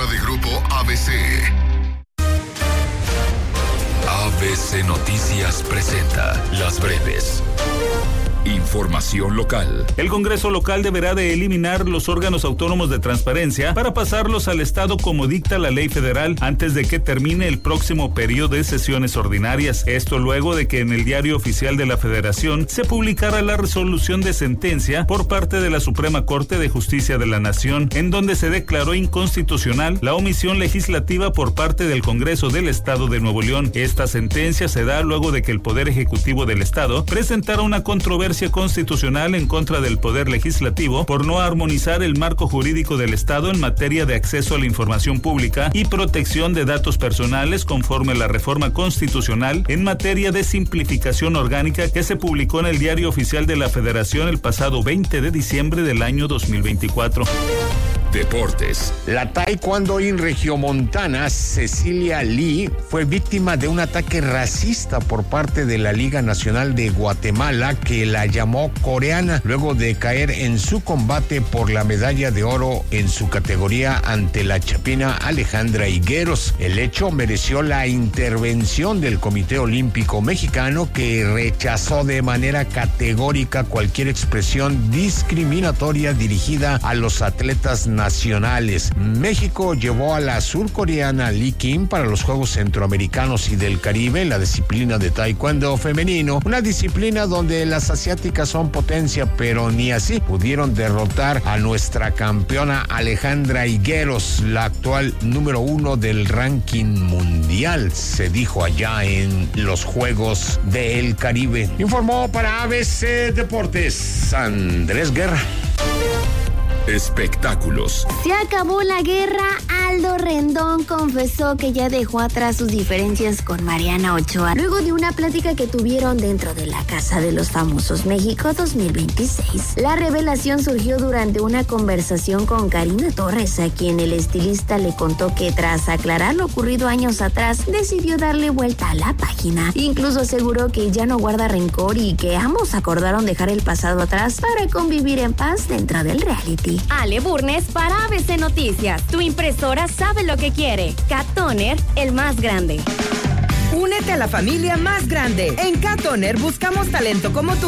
de Grupo ABC. ABC Noticias presenta Las Breves. Información local. El Congreso local deberá de eliminar los órganos autónomos de transparencia para pasarlos al Estado como dicta la ley federal antes de que termine el próximo periodo de sesiones ordinarias. Esto luego de que en el Diario Oficial de la Federación se publicara la resolución de sentencia por parte de la Suprema Corte de Justicia de la Nación, en donde se declaró inconstitucional la omisión legislativa por parte del Congreso del Estado de Nuevo León. Esta sentencia se da luego de que el Poder Ejecutivo del Estado presentara una controversia constitucional en contra del Poder Legislativo por no armonizar el marco jurídico del Estado en materia de acceso a la información pública y protección de datos personales conforme a la reforma constitucional en materia de simplificación orgánica que se publicó en el Diario Oficial de la Federación el pasado 20 de diciembre del año 2024. Deportes. La taekwondoín regiomontana Cecilia Lee fue víctima de un ataque racista por parte de la Liga Nacional de Guatemala, que la llamó coreana luego de caer en su combate por la medalla de oro en su categoría ante la chapina Alejandra Higueros. El hecho mereció la intervención del Comité Olímpico Mexicano, que rechazó de manera categórica cualquier expresión discriminatoria dirigida a los atletas nacionales. México llevó a la surcoreana Lee Kim para los Juegos Centroamericanos y del Caribe en la disciplina de taekwondo femenino, una disciplina donde las asiáticas son potencia, pero ni así pudieron derrotar a nuestra campeona Alejandra Higueros, la actual número 1 del ranking mundial, se dijo allá en los Juegos del Caribe. Informó para ABC Deportes Andrés Guerra. Espectáculos. Se acabó la guerra. Aldo Rendón confesó que ya dejó atrás sus diferencias con Mariana Ochoa luego de una plática que tuvieron dentro de la Casa de los Famosos México 2026. La revelación surgió durante una conversación con Karina Torres, a quien el estilista le contó que tras aclarar lo ocurrido años atrás, decidió darle vuelta a la página. Incluso aseguró que ya no guarda rencor y que ambos acordaron dejar el pasado atrás para convivir en paz dentro del reality. Ale Burnes para ABC Noticias. Tu impresora sabe lo que quiere. Cat Toner, el más grande. Únete a la familia más grande. En Cat Toner buscamos talento como tú